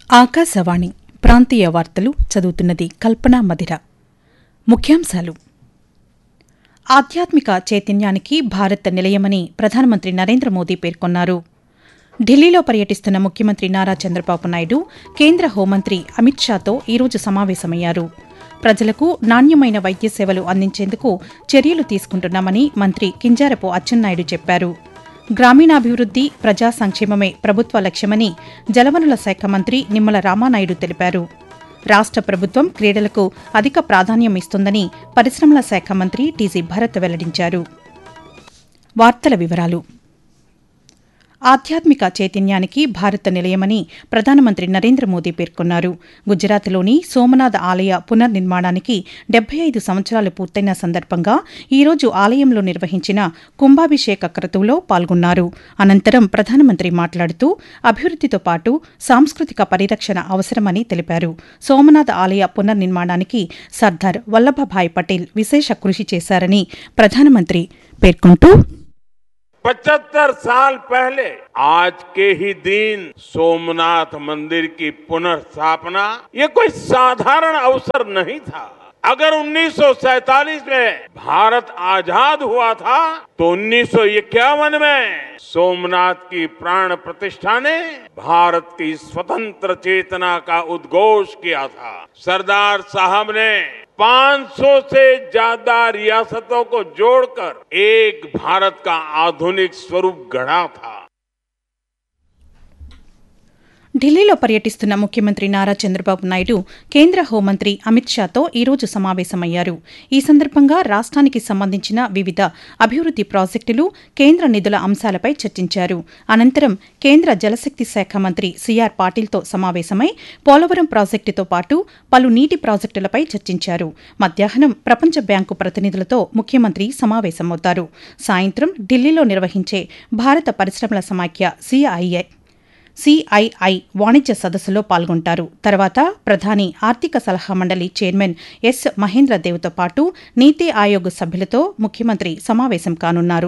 ఆకాశవాణి ప్రాంతీయ వార్తలు చదువుతున్నది కల్పనా మధిర. ముఖ్యాంశాలు: ఆధ్యాత్మిక చైతన్యానికి భారత్ నిలయమని ప్రధానమంత్రి నరేంద్ర మోదీ పేర్కొన్నారు. ఢిల్లీలో పర్యటిస్తున్న ముఖ్యమంత్రి నారా చంద్రబాబు నాయుడు కేంద్ర హోంమంత్రి అమిత్ షాతో ఈరోజు సమావేశమయ్యారు. ప్రజలకు నాణ్యమైన వైద్య సేవలు అందించేందుకు చర్యలు తీసుకుంటున్నామని మంత్రి కింజారపు అచ్చెన్నాయుడు చెప్పారు. గ్రామీణాభివృద్ది, ప్రజా సంక్షేమమే ప్రభుత్వ లక్ష్యమని జలవనరుల శాఖ మంత్రి నిమ్మల రామానాయుడు తెలిపారు. రాష్ట్ర ప్రభుత్వం క్రీడలకు అధిక ప్రాధాన్యం ఇస్తుందని పరిశ్రమల శాఖ మంత్రి టీజీ భరత్ వెల్లడించారు. వార్తల వివరాలు: ఆధ్యాత్మిక చైతన్యానికి భారత్ నిలయమని ప్రధానమంత్రి నరేంద్ర మోదీ పేర్కొన్నారు. గుజరాత్లోని సోమనాథ్ ఆలయ పునర్నిర్మాణానికి 75 సంవత్సరాలు పూర్తయిన సందర్భంగా ఈరోజు ఆలయంలో నిర్వహించిన కుంభాభిషేక క్రతువులో పాల్గొన్నారు. అనంతరం ప్రధానమంత్రి మాట్లాడుతూ అభివృద్దితో పాటు సాంస్కృతిక పరిరక్షణ అవసరమని తెలిపారు. సోమనాథ్ ఆలయ పునర్నిర్మాణానికి సర్దార్ వల్లభభాయ్ పటేల్ విశేష కృషి చేశారని ప్రధానమంత్రి పేర్కొంటూ 75 साल पहले आज के ही दिन सोमनाथ मंदिर की पुनर्स्थापना ये कोई साधारण अवसर नहीं था। अगर 1947 में भारत आजाद हुआ था तो 1951 में सोमनाथ की प्राण प्रतिष्ठा ने भारत की स्वतंत्र चेतना का उद्घोष किया था। सरदार साहब ने 500 से ज्यादा रियासतों को जोड़कर एक भारत का आधुनिक स्वरूप गढ़ा था। ఢిల్లీలో పర్యటిస్తున్న ముఖ్యమంత్రి నారా చంద్రబాబు నాయుడు కేంద్ర హోంమంత్రి అమిత్ షాతో ఈరోజు సమావేశమయ్యారు. ఈ సందర్భంగా రాష్ట్రానికి సంబంధించిన వివిధ అభివృద్ది ప్రాజెక్టులు, కేంద్ర నిధుల అంశాలపై చర్చించారు. అనంతరం కేంద్ర జలశక్తి శాఖ మంత్రి సిఆర్ పాటిల్తో సమావేశమై పోలవరం ప్రాజెక్టుతో పాటు పలు నీటి ప్రాజెక్టులపై చర్చించారు. మధ్యాహ్నం ప్రపంచ బ్యాంకు ప్రతినిధులతో ముఖ్యమంత్రి సమావేశమవుతారు. సాయంత్రం ఢిల్లీలో నిర్వహించే భారత పరిశ్రమల సమాఖ్య సిఐఐ వాణిజ్య సదస్సులో పాల్గొంటారు. తర్వాత ప్రధాని ఆర్థిక సలహా మండలి చైర్మన్ ఎస్ మహేంద్రదేవ్తో పాటు నీతి ఆయోగ్ సభ్యులతో ముఖ్యమంత్రి సమావేశం కానున్నారు.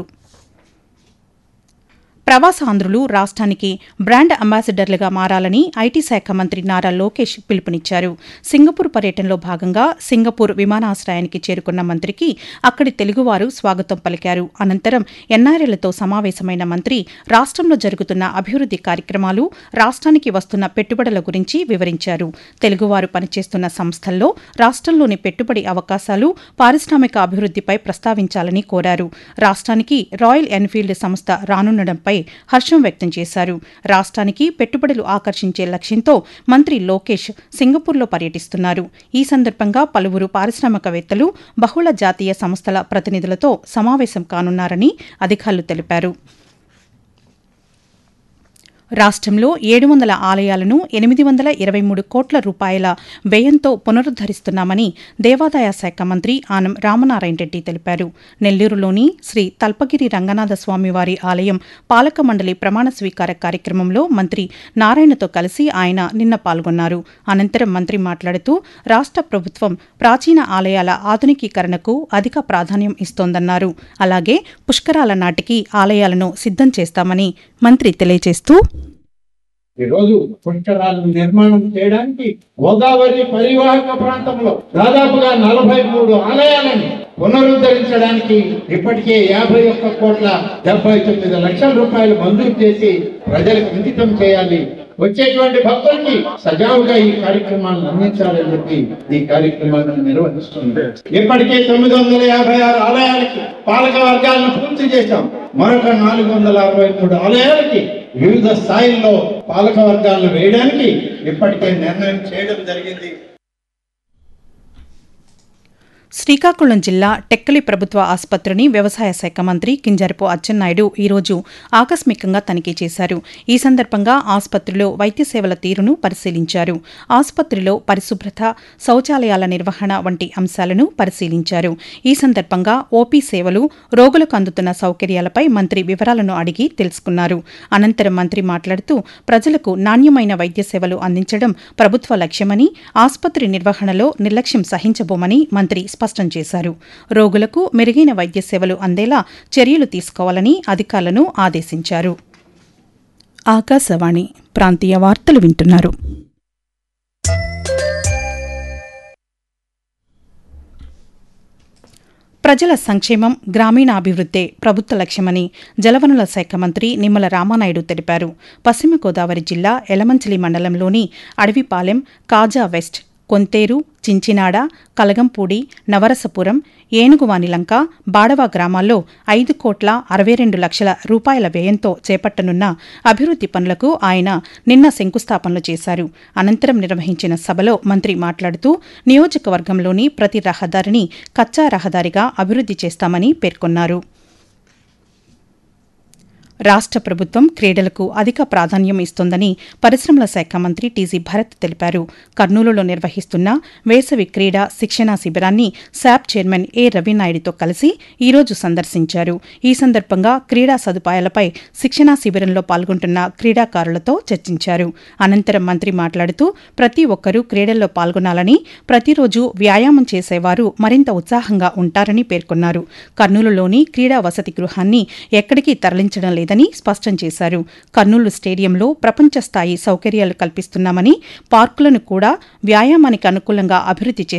ప్రవాసాంధ్రులు రాష్ట్రానికి బ్రాండ్ అంబాసిడర్లుగా మారాలని ఐటీ శాఖ మంత్రి నారా లోకేష్ పిలుపునిచ్చారు. సింగపూర్ పర్యటనలో భాగంగా సింగపూర్ విమానాశ్రయానికి చేరుకున్న మంత్రికి అక్కడి తెలుగువారు స్వాగతం పలికారు. అనంతరం ఎన్ఆర్ఐలతో సమావేశమైన మంత్రి రాష్ట్రంలో జరుగుతున్న అభివృద్ది కార్యక్రమాలు, రాష్ట్రానికి వస్తున్న పెట్టుబడుల గురించి వివరించారు. తెలుగువారు పనిచేస్తున్న సంస్థల్లో రాష్ట్రంలోని పెట్టుబడి అవకాశాలు, పారిశ్రామిక అభివృద్దిపై ప్రస్తావించాలని కోరారు. రాష్ట్రానికి రాయల్ ఎన్ఫీల్డ్ సంస్థ రానుండడంపై హర్షం వ్యక్తం చేశారు. రాష్ట్రానికి పెట్టుబడులు ఆకర్షించే లక్ష్యంతో మంత్రి లోకేష్ సింగపూర్లో పర్యటిస్తున్నారు. ఈ సందర్భంగా పలువురు పారిశ్రామికవేత్తలు, బహుళ జాతీయ సంస్థల ప్రతినిధులతో సమావేశం కానున్నారని అధికారులు తెలిపారు. రాష్ట్రంలో 700 ఆలయాలను 823 కోట్ల రూపాయల వ్యయంతో పునరుద్దరిస్తున్నామని దేవాదాయ శాఖ మంత్రి ఆనం రామనారాయణ రెడ్డి తెలిపారు. నెల్లూరులోని శ్రీ తల్పగిరి రంగనాథ స్వామివారి ఆలయం పాలక మండలి ప్రమాణ స్వీకార కార్యక్రమంలో మంత్రి నారాయణతో కలిసి ఆయన నిన్న పాల్గొన్నారు. అనంతరం మంత్రి మాట్లాడుతూ రాష్ట్ర ప్రభుత్వం ప్రాచీన ఆలయాల ఆధునికీకరణకు అధిక ప్రాధాన్యం ఇస్తోందన్నారు. అలాగే పుష్కరాల నాటికి ఆలయాలను సిద్ధం చేస్తామని మంత్రి తెలియజేస్తూ, ఈరోజు పుష్కరాలు నిర్మాణం చేయడానికి గోదావరి పరివాహక ప్రాంతంలో దాదాపుగా 43 ఆలయాలను పునరుద్ధరించడానికి ఇప్పటికే 51 కోట్ల 79 లక్షల రూపాయలు మంజూరు చేసి ప్రజలకు అంకితం చేయాలి. వచ్చేటువంటి భక్తులకి సజావుగా ఈ కార్యక్రమాలను అందించాలని చెప్పి ఈ కార్యక్రమాలను నిర్వహిస్తుంది. ఇప్పటికే 956 ఆలయాలకి పాలక వర్గాలను పూర్తి చేశాం. మరొక 463 ఆలయాలకి వివిధ స్థాయిల్లో పాలక వర్గాలను వేయడానికి ఇప్పటికే నిర్ణయం చేయడం జరిగింది. శ్రీకాకుళం జిల్లా టెక్కలి ప్రభుత్వ ఆసుపత్రిని వ్యవసాయ శాఖ మంత్రి కింజరపు అచ్చెన్నాయుడు ఈరోజు ఆకస్మికంగా తనిఖీ చేశారు. ఈ సందర్భంగా ఆసుపత్రిలో వైద్య సేవల తీరును పరిశీలించారు. ఆసుపత్రిలో పరిశుభ్రత, శౌచాలయాల నిర్వహణ వంటి అంశాలను పరిశీలించారు. ఈ సందర్భంగా ఓపీ సేవలు, రోగులకు అందుతున్న సౌకర్యాలపై మంత్రి వివరాలను అడిగి తెలుసుకున్నారు. అనంతరం మంత్రి మాట్లాడుతూ ప్రజలకు నాణ్యమైన వైద్య సేవలు అందించడం ప్రభుత్వ లక్ష్యమని, ఆసుపత్రి నిర్వహణలో నిర్లక్ష్యం సహించబోమని మంత్రి స్పష్టం చేశారు. రోగులకు మెరుగైన వైద్య సేవలు అందేలా చర్యలు తీసుకోవాలని అధికారులను ఆదేశించారు. ఆకాశవాణి ప్రాంతీయ వార్తలు వింటున్నారు. ప్రజల సంక్షేమం గ్రామీణాభివృద్దే ప్రభుత్వ లక్ష్యమని జలవనరుల శాఖ మంత్రి నిమ్మల రామానాయుడు తెలిపారు. పశ్చిమ గోదావరి జిల్లా ఎలమంచిలి మండలంలోని అడవిపాలెం, కాజా వెస్ట్, కొంతేరు, చించినాడ, కలగంపూడి, నవరసపురం, ఏనుగువానిలంక, బాడవ గ్రామాల్లో 5,62,00,000 రూపాయల వ్యయంతో చేపట్టనున్న అభివృద్ది పనులకు ఆయన నిన్న శంకుస్థాపనలు చేశారు. అనంతరం నిర్వహించిన సభలో మంత్రి మాట్లాడుతూ నియోజకవర్గంలోని ప్రతి రహదారిని కచ్చా రహదారిగా అభివృద్ది చేస్తామని పేర్కొన్నారు. రాష్ట్ర ప్రభుత్వం క్రీడలకు అధిక ప్రాధాన్యం ఇస్తోందని పరిశ్రమల శాఖ మంత్రి టీజీ భరత్ తెలిపారు. కర్నూలులో నిర్వహిస్తున్న వేసవి క్రీడా శిక్షణా శిబిరాన్ని శాప్ చైర్మన్ ఏ రవినాయుడుతో కలిసి ఈరోజు సందర్శించారు. ఈ సందర్భంగా క్రీడా సదుపాయాలపై శిక్షణా శిబిరంలో పాల్గొంటున్న క్రీడాకారులతో చర్చించారు. అనంతరం మంత్రి మాట్లాడుతూ ప్రతి ఒక్కరూ క్రీడల్లో పాల్గొనాలని, ప్రతిరోజు వ్యాయామం చేసేవారు మరింత ఉత్సాహంగా ఉంటారని పేర్కొన్నారు. కర్నూలులోని క్రీడా వసతి గృహాన్ని ఎక్కడికి తరలించడం లేదని స్పష్టం చేశారు. కర్నూలు స్టేడియంలో ప్రపంచ స్థాయి సౌకర్యాలు కల్పిస్తున్నామని, పార్కులను కూడా వ్యాయామానికి అనుకూలంగా అభివృద్ది